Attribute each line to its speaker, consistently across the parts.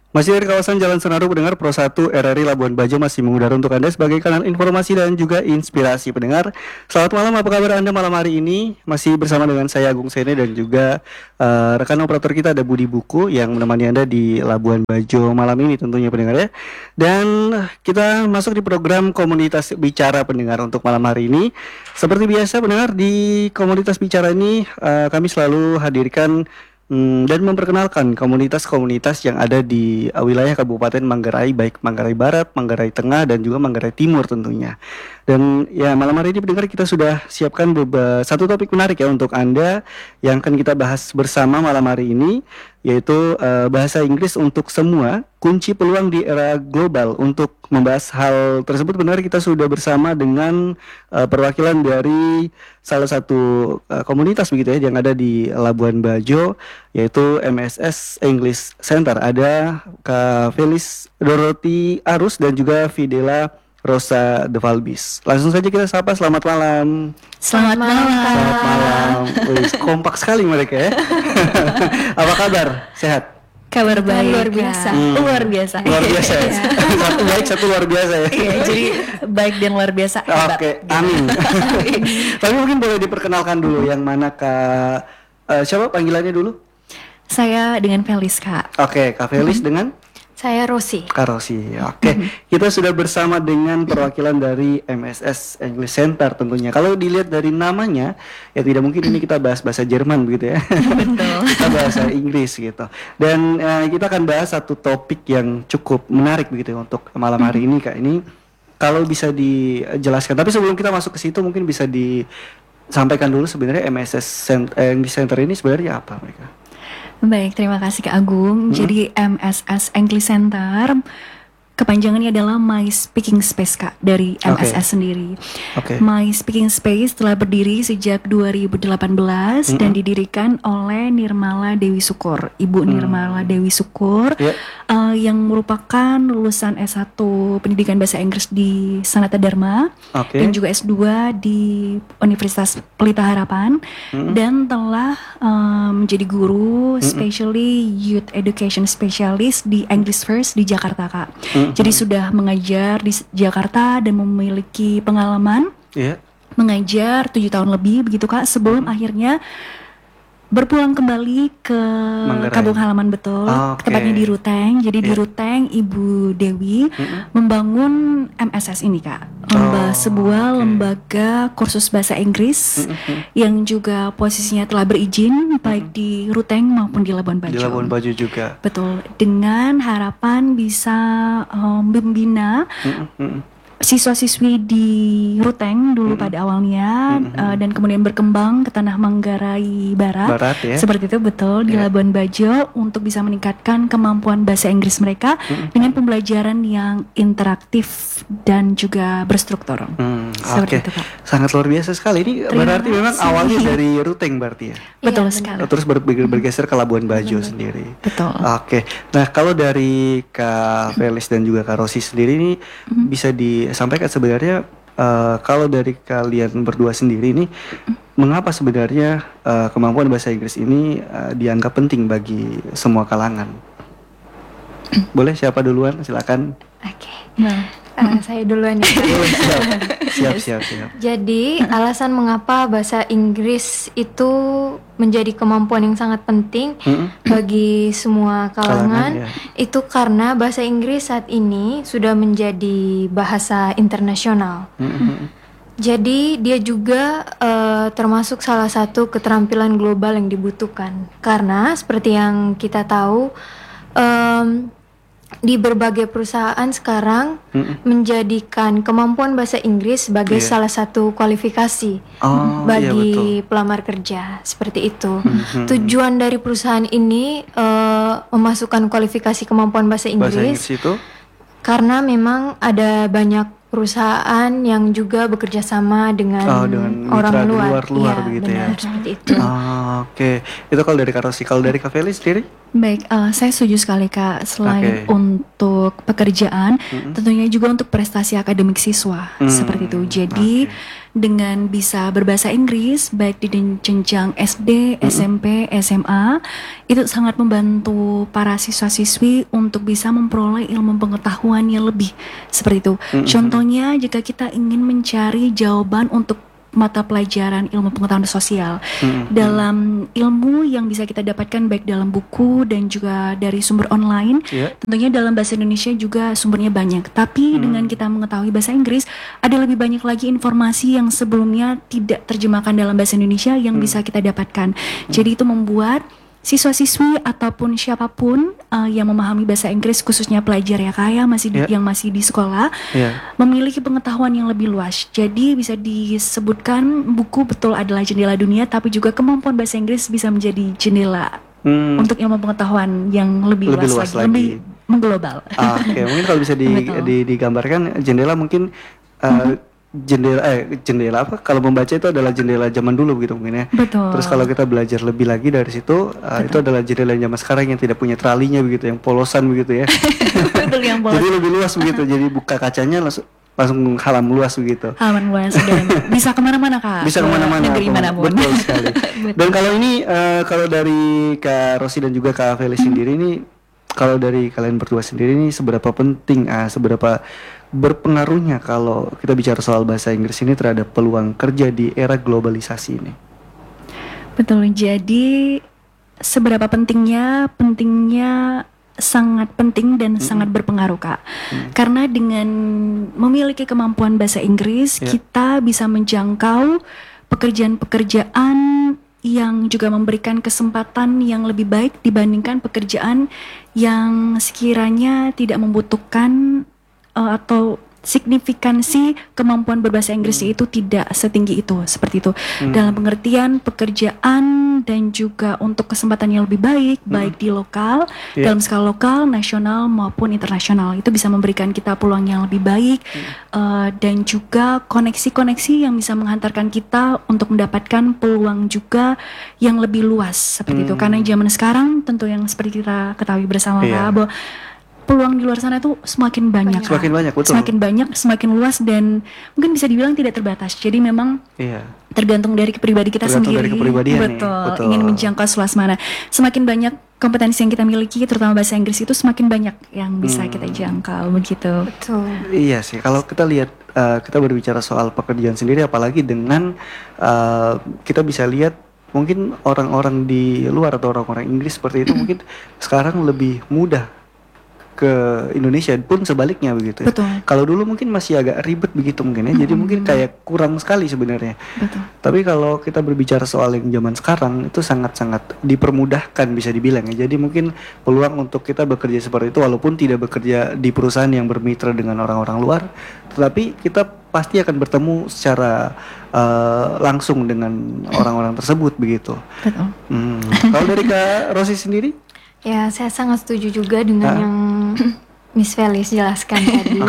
Speaker 1: Masih dari kawasan Jalan Senaru, pendengar Pro 1 RRI Labuan Bajo masih mengudara untuk Anda sebagai kanal informasi dan juga inspirasi pendengar. Selamat malam, apa kabar Anda malam hari ini? Masih bersama dengan saya Agung Sene dan juga rekan operator kita ada Budi Buku yang menemani Anda di Labuan Bajo malam ini tentunya pendengar ya. Dan kita masuk di program Komunitas Bicara pendengar untuk malam hari ini. Seperti biasa pendengar, di Komunitas Bicara ini kami selalu hadirkan dan memperkenalkan komunitas-komunitas yang ada di wilayah Kabupaten Manggarai, baik Manggarai Barat, Manggarai Tengah, dan juga Manggarai Timur tentunya. Dan ya malam hari ini pendengar kita sudah siapkan satu topik menarik ya untuk Anda yang akan kita bahas bersama malam hari ini, yaitu bahasa Inggris untuk semua, kunci peluang di era global. Untuk membahas hal tersebut benar kita sudah bersama dengan perwakilan dari salah satu komunitas begitu ya yang ada di Labuan Bajo, yaitu MSS English Center. Ada Kak Felis Dorothy Arus dan juga Fidela Rosa De Valbis. Langsung saja kita sapa, selamat malam.
Speaker 2: Selamat malam.
Speaker 1: Selamat malam. Wih, kompak sekali mereka ya. Apa kabar? Sehat?
Speaker 2: Kabar baik.
Speaker 3: Luar biasa.
Speaker 2: Luar biasa.
Speaker 1: Luar biasa ya. Satu baik, satu luar biasa ya.
Speaker 2: Iya, jadi baik dan luar biasa.
Speaker 1: Oke, amin. Tapi mungkin boleh diperkenalkan dulu yang mana Kak siapa panggilannya dulu?
Speaker 2: Saya dengan Felis, Kak.
Speaker 1: Oke, Kak Felis dengan
Speaker 3: Saya Rosi.
Speaker 1: Kak Rosi. Oke, kita sudah bersama dengan perwakilan dari MSS English Center tentunya. Kalau dilihat dari namanya, ya tidak mungkin ini kita bahas bahasa Jerman begitu ya.
Speaker 2: Betul.
Speaker 1: Kita bahasa Inggris gitu. Dan kita akan bahas satu topik yang cukup menarik begitu ya untuk malam hari ini Kak. Ini kalau bisa dijelaskan. Tapi sebelum kita masuk ke situ mungkin bisa disampaikan dulu sebenarnya MSS English Center ini sebenarnya apa mereka?
Speaker 2: Baik, terima kasih Kak Agung. Jadi MSS English Center kepanjangannya adalah My Speaking Space, Kak, dari MSS sendiri. My Speaking Space telah berdiri sejak 2018 dan didirikan oleh Nirmala Dewi Sukur, Ibu Nirmala Dewi Sukur, yang merupakan lulusan S1 Pendidikan Bahasa Inggris di Sanata Dharma dan juga S2 di Universitas Pelita Harapan dan telah menjadi guru especially Youth Education Specialist di English First di Jakarta, Kak. Jadi sudah mengajar di Jakarta dan memiliki pengalaman mengajar 7 tahun lebih begitu Kak, sebelum akhirnya berpulang kembali ke kampung halaman betul, tepatnya di Ruteng. Jadi di Ruteng Ibu Dewi membangun MSS ini Kak, sebuah lembaga kursus bahasa Inggris yang juga posisinya telah berizin baik di Ruteng maupun di Labuan Bajo.
Speaker 1: Di Labuan Bajo juga.
Speaker 2: Betul, dengan harapan bisa membina siswa-siswi di Ruteng dulu pada awalnya dan kemudian berkembang ke tanah Manggarai Barat ya? Seperti itu betul di Labuan Bajo untuk bisa meningkatkan kemampuan bahasa Inggris mereka dengan pembelajaran yang interaktif dan juga berstruktur. Seperti itu, Pak.
Speaker 1: Sangat luar biasa sekali. Ini berarti memang awalnya dari Ruteng berarti ya?
Speaker 2: Betul sekali.
Speaker 1: Terus bergeser ke Labuan Bajo sendiri.
Speaker 2: Betul.
Speaker 1: Nah kalau dari Kak Felis dan juga Kak Rosi sendiri ini bisa disampaikan sebenarnya kalau dari kalian berdua sendiri ini mengapa sebenarnya kemampuan bahasa Inggris ini dianggap penting bagi semua kalangan? Boleh siapa duluan? Silakan.
Speaker 3: Oke. Saya duluan ya.
Speaker 1: Siap.
Speaker 3: Jadi alasan mengapa bahasa Inggris itu menjadi kemampuan yang sangat penting bagi semua kalangan itu karena bahasa Inggris saat ini sudah menjadi bahasa internasional. Jadi dia juga termasuk salah satu keterampilan global yang dibutuhkan karena seperti yang kita tahu di berbagai perusahaan sekarang menjadikan kemampuan bahasa Inggris sebagai salah satu kualifikasi bagi pelamar kerja, seperti itu. Tujuan dari perusahaan ini memasukkan kualifikasi kemampuan bahasa Inggris
Speaker 1: itu? Karena
Speaker 3: memang ada banyak perusahaan yang juga bekerja sama dengan orang luar
Speaker 1: begitu
Speaker 3: benar,
Speaker 1: ya.
Speaker 3: Seperti itu.
Speaker 1: Itu kalau dari Kak Rosi. Kalau dari Kak Felis sendiri?
Speaker 2: Baik, saya setuju sekali Kak. Selain untuk pekerjaan, tentunya juga untuk prestasi akademik siswa seperti itu. Jadi dengan bisa berbahasa Inggris baik di jenjang SD, SMP, SMA, itu sangat membantu para siswa-siswi untuk bisa memperoleh ilmu pengetahuan yang lebih seperti itu. Contohnya jika kita ingin mencari jawaban untuk mata pelajaran ilmu pengetahuan sosial dalam ilmu yang bisa kita dapatkan baik dalam buku dan juga dari sumber online, tentunya dalam bahasa Indonesia juga sumbernya banyak, tapi dengan kita mengetahui bahasa Inggris ada lebih banyak lagi informasi yang sebelumnya tidak terjemahkan dalam bahasa Indonesia yang bisa kita dapatkan. Jadi itu membuat siswa-siswi ataupun siapapun yang memahami bahasa Inggris, khususnya pelajar ya Kak ya, yang masih di sekolah, memiliki pengetahuan yang lebih luas. Jadi bisa disebutkan buku betul adalah jendela dunia, tapi juga kemampuan bahasa Inggris bisa menjadi jendela untuk ilmu pengetahuan yang lebih luas lagi, lebih mengglobal.
Speaker 1: Oke, mungkin kalau bisa digambarkan jendela mungkin jendela apa, kalau membaca itu adalah jendela zaman dulu gitu mungkin ya.
Speaker 2: Betul.
Speaker 1: Terus kalau kita belajar lebih lagi dari situ, itu adalah jendela zaman sekarang yang tidak punya tralinya begitu, yang polosan begitu ya.
Speaker 2: Betul, yang polos.
Speaker 1: Jadi lebih luas begitu, jadi buka kacanya langsung halam luas begitu.
Speaker 2: Halaman luas dan bisa kemana-mana Kak.
Speaker 1: Bisa kemana-mana.
Speaker 2: Negeri manapun.
Speaker 1: Betul sekali. Dan kalau ini kalau dari Kak Rosi dan juga Kak Feli sendiri ini, kalau dari kalian berdua sendiri ini seberapa penting, seberapa berpengaruhnya kalau kita bicara soal bahasa Inggris ini terhadap peluang kerja di era globalisasi ini?
Speaker 2: Betul, jadi seberapa pentingnya sangat penting dan sangat berpengaruh Kak. Karena dengan memiliki kemampuan bahasa Inggris, kita bisa menjangkau pekerjaan-pekerjaan yang juga memberikan kesempatan yang lebih baik dibandingkan pekerjaan yang sekiranya tidak membutuhkan atau signifikansi kemampuan berbahasa Inggris itu tidak setinggi itu, seperti itu. Dalam pengertian pekerjaan dan juga untuk kesempatan yang lebih baik, baik di lokal, dalam skala lokal, nasional maupun internasional, itu bisa memberikan kita peluang yang lebih baik dan juga koneksi-koneksi yang bisa menghantarkan kita untuk mendapatkan peluang juga yang lebih luas, seperti itu. Karena zaman sekarang tentu yang seperti kita ketahui bersama bahwa peluang di luar sana itu semakin banyak.
Speaker 1: Semakin banyak, betul.
Speaker 2: Semakin banyak, semakin luas dan mungkin bisa dibilang tidak terbatas. Jadi memang tergantung dari kepribadi kita sendiri.
Speaker 1: Dari kepribadian
Speaker 2: betul. Ingin menjangkau seluas mana. Semakin banyak kompetensi yang kita miliki, terutama bahasa Inggris itu semakin banyak yang bisa kita jangkau begitu.
Speaker 3: Betul.
Speaker 1: Iya sih. Kalau kita lihat, kita berbicara soal pekerjaan sendiri, apalagi dengan kita bisa lihat mungkin orang-orang di luar atau orang-orang Inggris seperti itu mungkin sekarang lebih mudah ke Indonesia pun sebaliknya begitu.
Speaker 2: Betul.
Speaker 1: Kalau dulu mungkin masih agak ribet begitu mungkin ya. Jadi mungkin kayak kurang sekali sebenarnya.
Speaker 2: Betul.
Speaker 1: Tapi kalau kita berbicara soal yang zaman sekarang itu sangat-sangat dipermudahkan bisa dibilang ya. Jadi mungkin peluang untuk kita bekerja seperti itu walaupun tidak bekerja di perusahaan yang bermitra dengan orang-orang luar, tetapi kita pasti akan bertemu secara langsung dengan orang-orang tersebut begitu.
Speaker 2: Betul.
Speaker 1: Kalau dari Kak Rosi sendiri?
Speaker 3: Ya, saya sangat setuju juga dengan yang Miss Felis jelaskan tadi.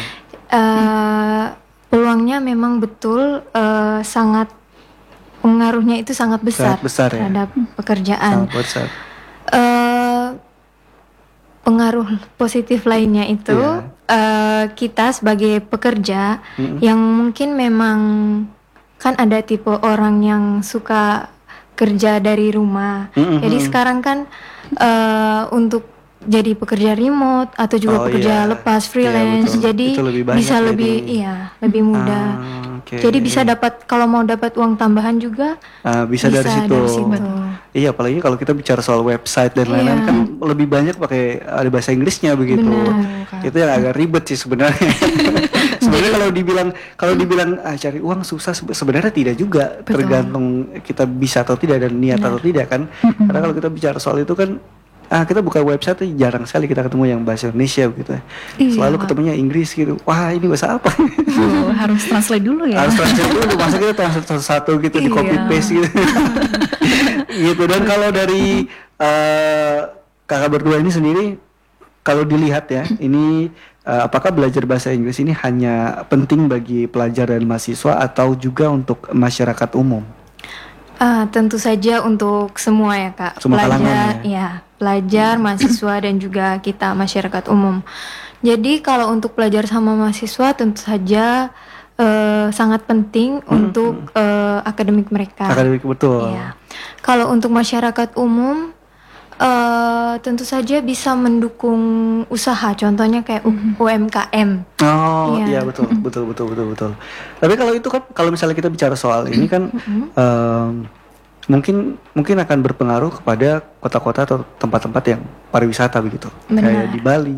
Speaker 3: Peluangnya memang betul sangat, pengaruhnya itu sangat besar, terhadap pekerjaan.
Speaker 1: Sangat besar.
Speaker 3: Pengaruh positif lainnya itu kita sebagai pekerja yang mungkin memang kan ada tipe orang yang suka kerja dari rumah. Jadi sekarang kan untuk jadi pekerja remote atau juga pekerja lepas freelance, jadi bisa lebih lebih mudah. Jadi bisa dapat, kalau mau dapat uang tambahan juga
Speaker 1: bisa dari situ. Iya, apalagi kalau kita bicara soal website dan lain-lain kan lebih banyak pakai ada bahasa Inggrisnya begitu. Itu yang agak ribet sih sebenarnya. Sebenarnya kalau dibilang cari uang susah, sebenarnya tidak juga. Tergantung kita bisa atau tidak dan niat atau tidak kan. Karena kalau kita bicara soal itu kan kita buka website jarang sekali kita ketemu yang bahasa Indonesia gitu. Selalu ketemunya Inggris gitu. Wah, ini bahasa apa?
Speaker 2: Harus translate dulu ya.
Speaker 1: Harus translate dulu. Masa kita translate satu-satu gitu di copy paste gitu. Gitu. Dan kalau dari kakak berdua ini sendiri, kalau dilihat ya, ini apakah belajar bahasa Inggris ini hanya penting bagi pelajar dan mahasiswa atau juga untuk masyarakat umum?
Speaker 3: Tentu saja untuk semua ya Kak.
Speaker 1: Semua kalangan
Speaker 3: pelajar, mahasiswa dan juga kita masyarakat umum. Jadi kalau untuk pelajar sama mahasiswa tentu saja sangat penting untuk akademik mereka.
Speaker 1: Akademik, betul.
Speaker 3: Ya. Kalau untuk masyarakat umum tentu saja bisa mendukung usaha, contohnya kayak UMKM.
Speaker 1: Oh iya, betul. Tapi kalau itu kan, kalau misalnya kita bicara soal ini kan mungkin akan berpengaruh kepada kota-kota atau tempat-tempat yang pariwisata begitu.
Speaker 3: Benar.
Speaker 1: Kayak di Bali